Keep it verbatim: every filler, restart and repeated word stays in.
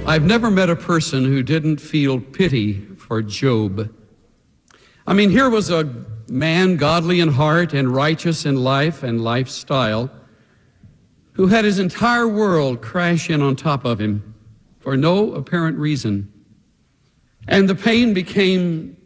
I've never met a person who didn't feel pity for Job. I mean, here was a man godly in heart and righteous in life and lifestyle who had his entire world crash in on top of him for no apparent reason. And the pain became